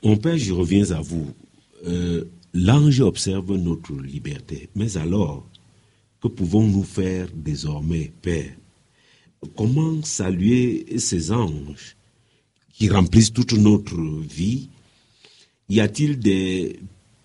Mon père, je reviens à vous. L'ange observe notre liberté. Mais alors, que pouvons-nous faire désormais, Père? Comment saluer ces anges qui remplissent toute notre vie? Y a-t-il des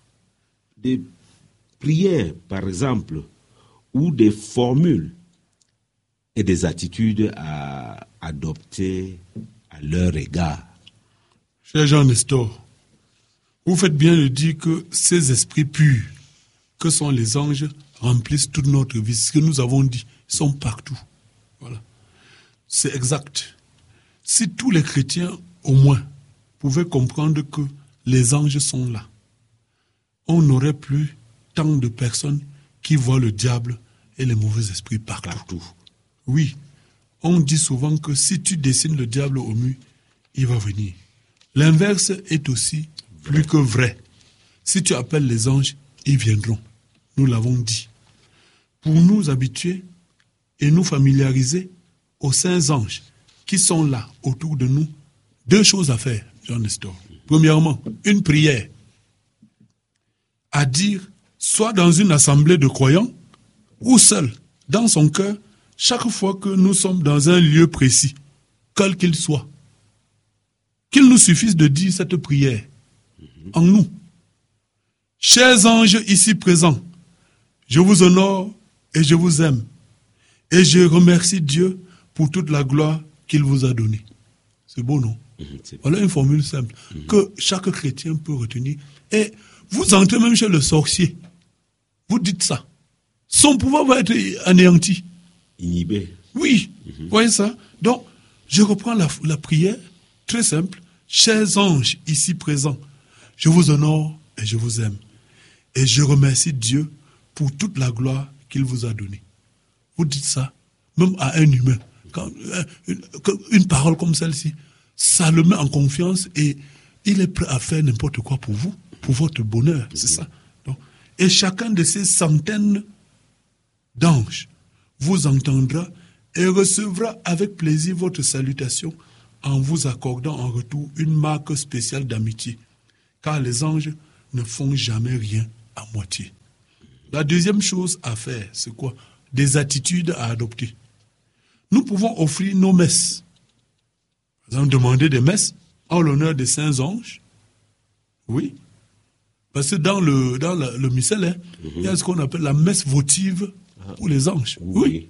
prières, par exemple, ou des formules et des attitudes à adopter à leur égard? Cher Jean Nestor, vous faites bien de dire que ces esprits purs, que sont les anges, remplissent toute notre vie. Ce que nous avons dit, ils sont partout. Voilà. C'est exact. Si tous les chrétiens, au moins, pouvaient comprendre que les anges sont là, on n'aurait plus tant de personnes qui voient le diable et les mauvais esprits partout. Oui, on dit souvent que si tu dessines le diable au mur, il va venir. L'inverse est aussi plus que vrai. Si tu appelles les anges, ils viendront. Nous l'avons dit. Pour nous habituer et nous familiariser aux saints anges qui sont là autour de nous, 2 choses à faire, Jean Nestor. Premièrement, une prière à dire, soit dans une assemblée de croyants ou seul, dans son cœur, chaque fois que nous sommes dans un lieu précis, quel qu'il soit. Qu'il nous suffise de dire cette prière en nous. Chers anges ici présents, je vous honore et je vous aime. Et je remercie Dieu pour toute la gloire qu'il vous a donnée. C'est beau, non? Voilà une formule simple que chaque chrétien peut retenir. Et vous entrez même chez le sorcier. Vous dites ça. Son pouvoir va être anéanti. Inhibé. Oui, vous voyez ça? Donc, je reprends la prière, très simple. Chers anges ici présents, je vous honore et je vous aime. Et je remercie Dieu pour toute la gloire qu'il vous a donnée. Vous dites ça, même à un humain. Quand, une parole comme celle-ci, ça le met en confiance et il est prêt à faire n'importe quoi pour vous, pour votre bonheur, c'est ça. Donc, et chacun de ces centaines d'anges vous entendra et recevra avec plaisir votre salutation en vous accordant en retour une marque spéciale d'amitié. Car les anges ne font jamais rien à moitié. La deuxième chose à faire, c'est quoi? Des attitudes à adopter. Nous pouvons offrir nos messes. Par exemple, demander des messes en l'honneur des saints anges. Oui. Parce que dans le missel, il y a ce qu'on appelle la messe votive pour les anges. Oui.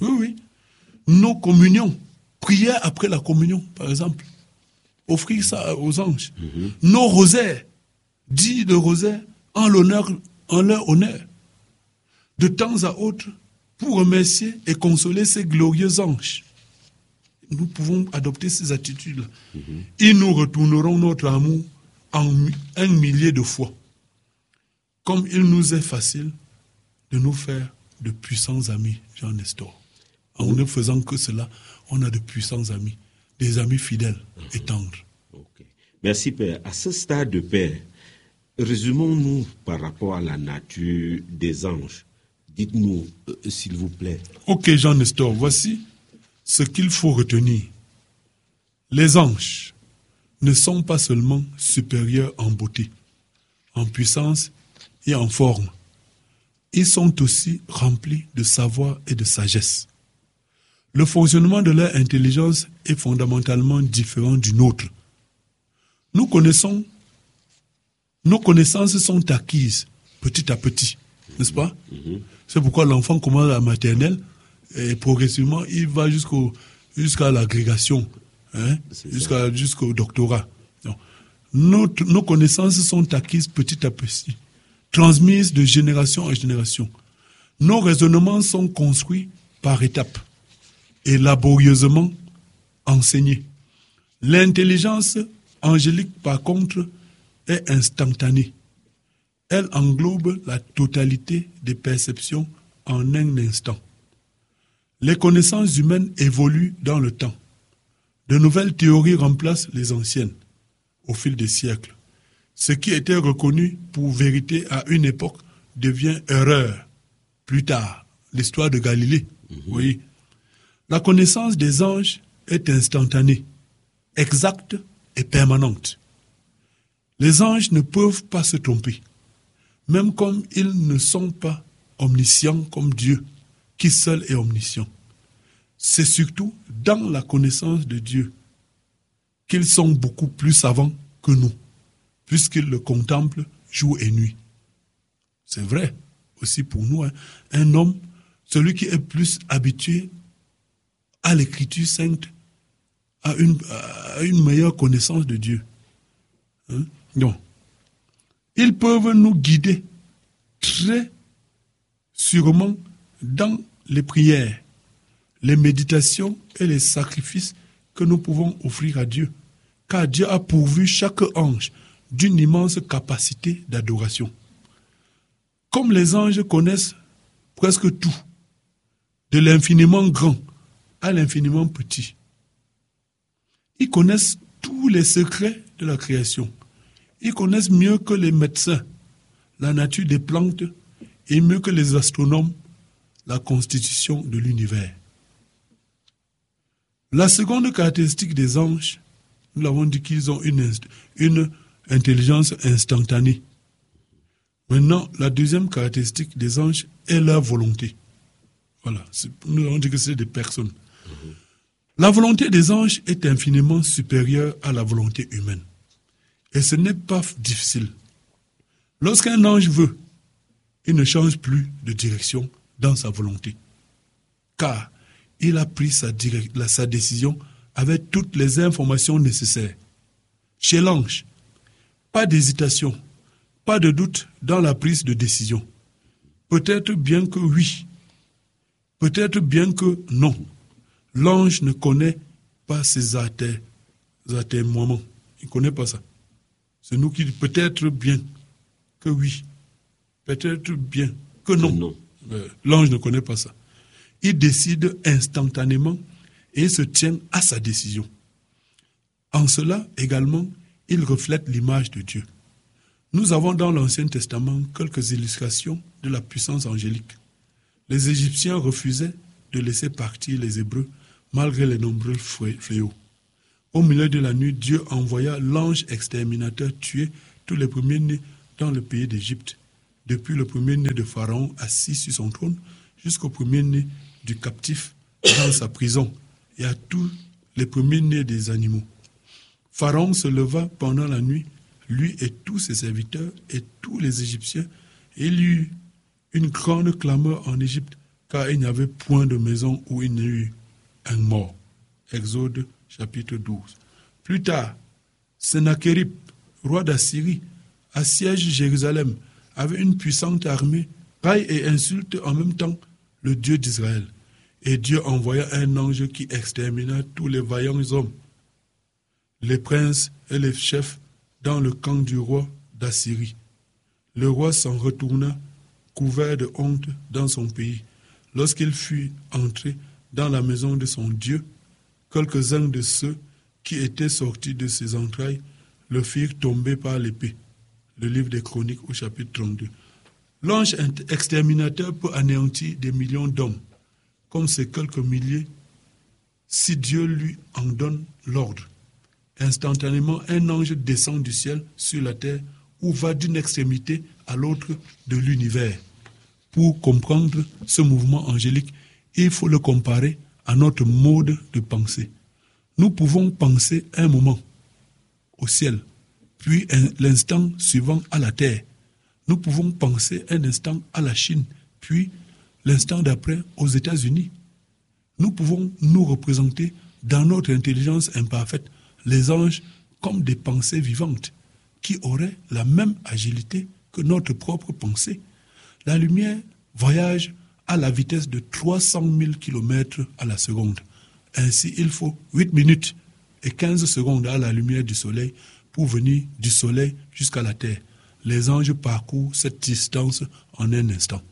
Nos communions. Prière après la communion, par exemple. Offrir ça aux anges. Nos rosaires. Dit de rosaire en leur honneur. De temps à autre, pour remercier et consoler ces glorieux anges. Nous pouvons adopter ces attitudes-là. Ils nous retourneront notre amour en 1 millier de fois. Comme il nous est facile de nous faire de puissants amis, Jean Nestor. En ne faisant que cela, on a de puissants amis, des amis fidèles et tendres. Okay. Merci, Père. À ce stade, Père, résumons-nous par rapport à la nature des anges. Dites-nous, s'il vous plaît. Ok, Jean Nestor, voici ce qu'il faut retenir. Les anges ne sont pas seulement supérieurs en beauté, en puissance et en forme. Ils sont aussi remplis de savoir et de sagesse. Le fonctionnement de leur intelligence est fondamentalement différent du nôtre. Nos connaissances sont acquises petit à petit, n'est-ce pas? C'est pourquoi l'enfant commence à la maternelle et progressivement il va jusqu'à l'agrégation, jusqu'au doctorat. Donc, nos connaissances sont acquises petit à petit, transmises de génération en génération. Nos raisonnements sont construits par étapes et laborieusement enseignés. L'intelligence angélique, par contre, est instantanée. Elle englobe la totalité des perceptions en un instant. Les connaissances humaines évoluent dans le temps. De nouvelles théories remplacent les anciennes au fil des siècles. Ce qui était reconnu pour vérité à une époque devient erreur. Plus tard, l'histoire de Galilée. Oui. La connaissance des anges est instantanée, exacte et permanente. Les anges ne peuvent pas se tromper, même comme ils ne sont pas omniscients comme Dieu, qui seul est omniscient. C'est surtout dans la connaissance de Dieu qu'ils sont beaucoup plus savants que nous, puisqu'ils le contemplent jour et nuit. C'est vrai aussi pour nous, hein. Un homme, celui qui est plus habitué à l'écriture sainte, a une meilleure connaissance de Dieu. Hein? Donc, ils peuvent nous guider très sûrement dans les prières, les méditations et les sacrifices que nous pouvons offrir à Dieu, car Dieu a pourvu chaque ange d'une immense capacité d'adoration. Comme les anges connaissent presque tout, de l'infiniment grand à l'infiniment petit, ils connaissent tous les secrets de la création. Ils connaissent mieux que les médecins la nature des plantes et mieux que les astronomes la constitution de l'univers. La seconde caractéristique des anges, nous l'avons dit qu'ils ont une intelligence instantanée. Maintenant, la deuxième caractéristique des anges est leur volonté. Voilà, nous avons dit que c'est des personnes. La volonté des anges est infiniment supérieure à la volonté humaine. Et ce n'est pas difficile. Lorsqu'un ange veut, il ne change plus de direction dans sa volonté. Car il a pris sa décision avec toutes les informations nécessaires. Chez l'ange, pas d'hésitation, pas de doute dans la prise de décision. Peut-être bien que oui, peut-être bien que non. L'ange ne connaît pas ses atermoiements. Il ne connaît pas ça. C'est nous qui disons peut-être bien que oui, peut-être bien que non. L'ange ne connaît pas ça. Il décide instantanément et se tient à sa décision. En cela également, il reflète l'image de Dieu. Nous avons dans l'Ancien Testament quelques illustrations de la puissance angélique. Les Égyptiens refusaient de laisser partir les Hébreux malgré les nombreux fléaux. Au milieu de la nuit, Dieu envoya l'ange exterminateur tuer tous les premiers-nés dans le pays d'Égypte, depuis le premier-né de Pharaon assis sur son trône jusqu'au premier-né du captif dans sa prison et à tous les premiers-nés des animaux. Pharaon se leva pendant la nuit, lui et tous ses serviteurs et tous les Égyptiens, et il y eut une grande clameur en Égypte, car il n'y avait point de maison où il n'y eut un mort. Exode chapitre 12. Plus tard, Sennacherib, roi d'Assyrie, assiège Jérusalem, avait une puissante armée, raille et insulte en même temps le Dieu d'Israël. Et Dieu envoya un ange qui extermina tous les vaillants hommes, les princes et les chefs dans le camp du roi d'Assyrie. Le roi s'en retourna, couvert de honte dans son pays. Lorsqu'il fut entré dans la maison de son Dieu, quelques-uns de ceux qui étaient sortis de ses entrailles le firent tomber par l'épée. Le livre des Chroniques au chapitre 32. L'ange exterminateur peut anéantir des millions d'hommes, comme ces quelques milliers, si Dieu lui en donne l'ordre. Instantanément, un ange descend du ciel sur la terre ou va d'une extrémité à l'autre de l'univers. Pour comprendre ce mouvement angélique, il faut le comparer à notre mode de pensée. Nous pouvons penser un moment au ciel, puis l'instant suivant à la terre. Nous pouvons penser un instant à la Chine, puis l'instant d'après aux États-Unis. Nous pouvons nous représenter dans notre intelligence imparfaite les anges comme des pensées vivantes qui auraient la même agilité que notre propre pensée. La lumière voyage à la vitesse de 300 000 km à la seconde. Ainsi, il faut 8 minutes et 15 secondes à la lumière du soleil pour venir du soleil jusqu'à la terre. Les anges parcourent cette distance en un instant.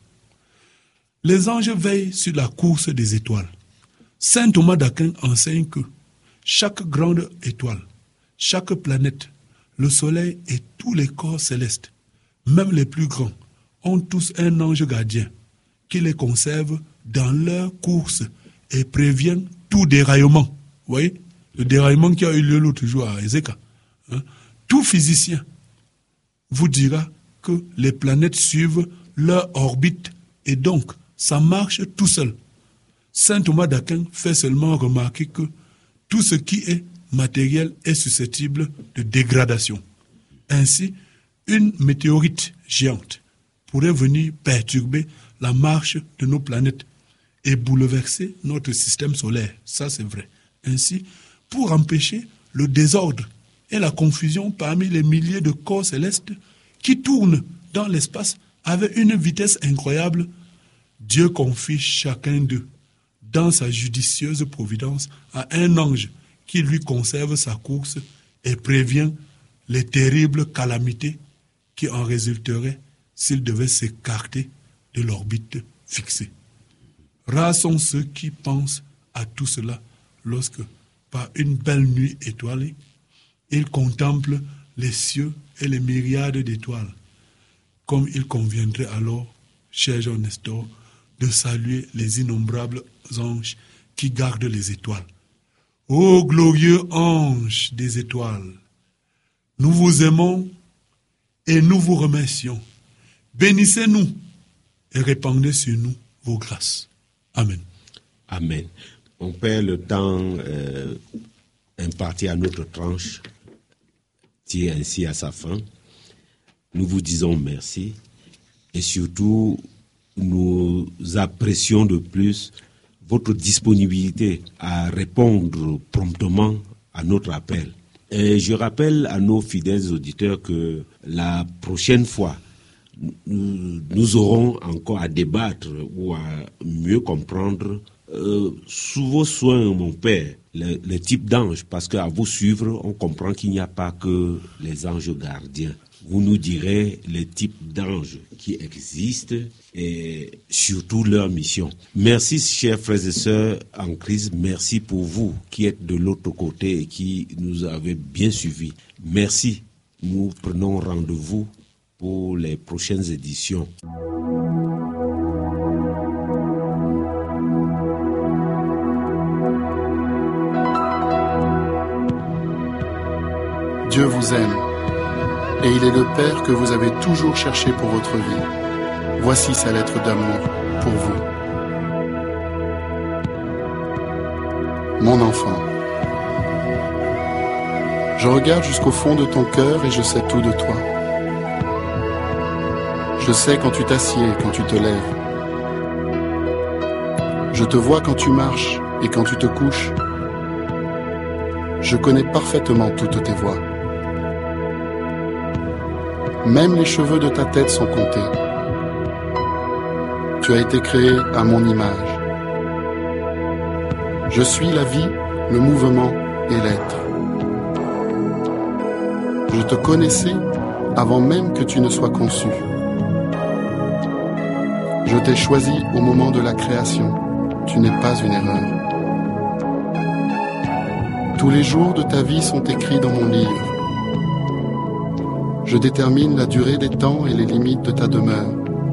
Les anges veillent sur la course des étoiles. Saint Thomas d'Aquin enseigne que chaque grande étoile, chaque planète, le soleil et tous les corps célestes, même les plus grands, ont tous un ange gardien qui les conserve dans leur course et prévient tout déraillement. Vous voyez, le déraillement qui a eu lieu l'autre jour à Ezeka. Tout physicien vous dira que les planètes suivent leur orbite et donc ça marche tout seul. Saint Thomas d'Aquin fait seulement remarquer que tout ce qui est matériel est susceptible de dégradation. Ainsi, une météorite géante pourrait venir perturber la marche de nos planètes et bouleverser notre système solaire. Ça, c'est vrai. Ainsi, pour empêcher le désordre et la confusion parmi les milliers de corps célestes qui tournent dans l'espace avec une vitesse incroyable, Dieu confie chacun d'eux, dans sa judicieuse providence, à un ange qui lui conserve sa course et prévient les terribles calamités qui en résulteraient s'ils devaient s'écarter de l'orbite fixée. Rares sont ceux qui pensent à tout cela lorsque, par une belle nuit étoilée, ils contemplent les cieux et les myriades d'étoiles, comme il conviendrait alors, cher Jean Nestor, de saluer les innombrables anges qui gardent les étoiles. Ô glorieux anges des étoiles, nous vous aimons et nous vous remercions. Bénissez-nous et répandez sur nous vos grâces. Amen. Amen. Mon Père, le temps imparti à notre tranche tire ainsi à sa fin. Nous vous disons merci et surtout nous apprécions de plus votre disponibilité à répondre promptement à notre appel. Et je rappelle à nos fidèles auditeurs que la prochaine fois, nous aurons encore à débattre ou à mieux comprendre sous vos soins, mon Père, le type d'ange, parce qu'à vous suivre, on comprend qu'il n'y a pas que les anges gardiens. Vous nous direz les types d'anges qui existent et surtout leur mission. Merci, chers frères et sœurs en Christ. Merci pour vous qui êtes de l'autre côté et qui nous avez bien suivis. Merci. Nous prenons rendez-vous pour les prochaines éditions. Dieu vous aime, et il est le Père que vous avez toujours cherché pour votre vie. Voici sa lettre d'amour pour vous. Mon enfant, je regarde jusqu'au fond de ton cœur et je sais tout de toi. Je sais quand tu t'assieds et quand tu te lèves. Je te vois quand tu marches et quand tu te couches. Je connais parfaitement toutes tes voies. Même les cheveux de ta tête sont comptés. Tu as été créé à mon image. Je suis la vie, le mouvement et l'être. Je te connaissais avant même que tu ne sois conçu. Je t'ai choisi au moment de la création. Tu n'es pas une erreur. Tous les jours de ta vie sont écrits dans mon livre. Je détermine la durée des temps et les limites de ta demeure.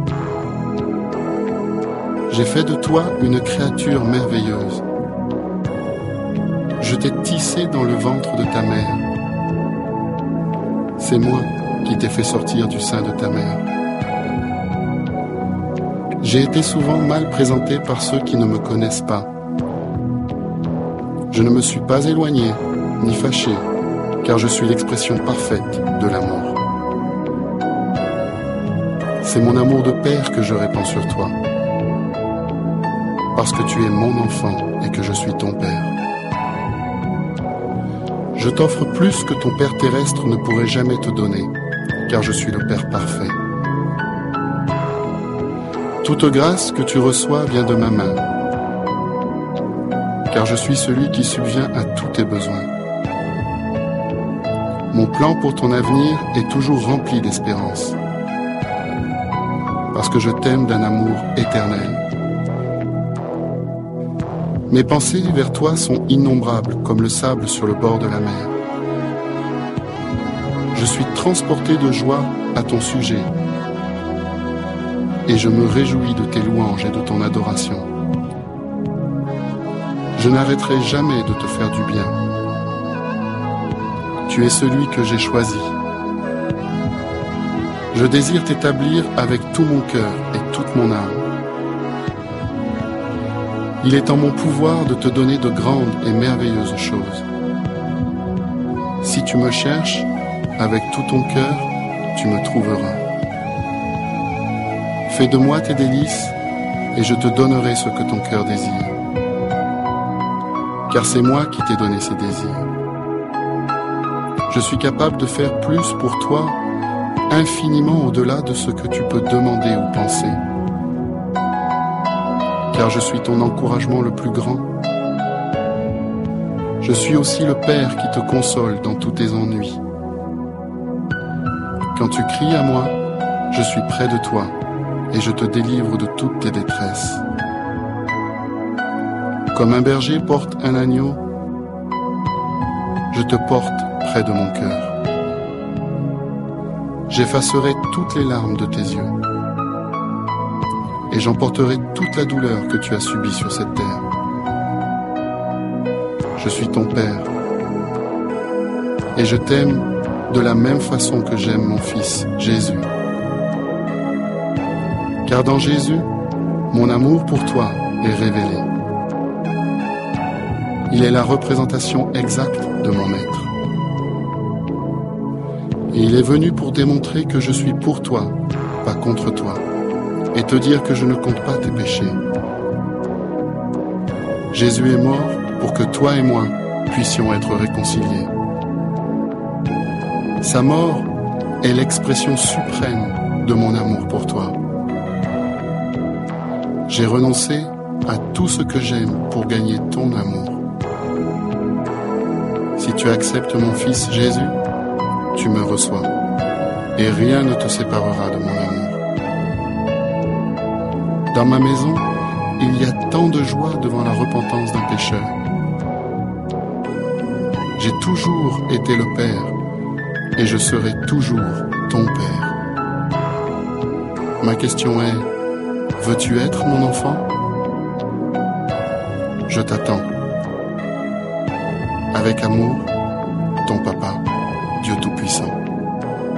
J'ai fait de toi une créature merveilleuse. Je t'ai tissé dans le ventre de ta mère. C'est moi qui t'ai fait sortir du sein de ta mère. J'ai été souvent mal présenté par ceux qui ne me connaissent pas. Je ne me suis pas éloigné, ni fâché, car je suis l'expression parfaite de l'amour. C'est mon amour de père que je répands sur toi, parce que tu es mon enfant et que je suis ton père. Je t'offre plus que ton père terrestre ne pourrait jamais te donner, car je suis le père parfait. Toute grâce que tu reçois vient de ma main, car je suis celui qui subvient à tous tes besoins. Mon plan pour ton avenir est toujours rempli d'espérance, parce que je t'aime d'un amour éternel. Mes pensées vers toi sont innombrables comme le sable sur le bord de la mer. Je suis transporté de joie à ton sujet, et je me réjouis de tes louanges et de ton adoration. Je n'arrêterai jamais de te faire du bien. Tu es celui que j'ai choisi. Je désire t'établir avec tout mon cœur et toute mon âme. Il est en mon pouvoir de te donner de grandes et merveilleuses choses. Si tu me cherches, avec tout ton cœur, tu me trouveras. Fais de moi tes délices, et je te donnerai ce que ton cœur désire. Car c'est moi qui t'ai donné ces désirs. Je suis capable de faire plus pour toi, infiniment au-delà de ce que tu peux demander ou penser. Car je suis ton encouragement le plus grand. Je suis aussi le Père qui te console dans tous tes ennuis. Quand tu cries à moi, je suis près de toi et je te délivre de toutes tes détresses. Comme un berger porte un agneau, je te porte près de mon cœur. J'effacerai toutes les larmes de tes yeux et j'emporterai toute la douleur que tu as subie sur cette terre. Je suis ton Père et je t'aime de la même façon que j'aime mon Fils, Jésus. Car dans Jésus, mon amour pour toi est révélé. Il est la représentation exacte de mon être. Et il est venu pour démontrer que je suis pour toi, pas contre toi, et te dire que je ne compte pas tes péchés. Jésus est mort pour que toi et moi puissions être réconciliés. Sa mort est l'expression suprême de mon amour pour toi. J'ai renoncé à tout ce que j'aime pour gagner ton amour. Si tu acceptes mon Fils Jésus, tu me reçois, et rien ne te séparera de mon amour. Dans ma maison, il y a tant de joie devant la repentance d'un pécheur. J'ai toujours été le Père, et je serai toujours ton Père. Ma question est, veux-tu être mon enfant? Je t'attends. Avec amour, ton papa, Dieu Tout-Puissant.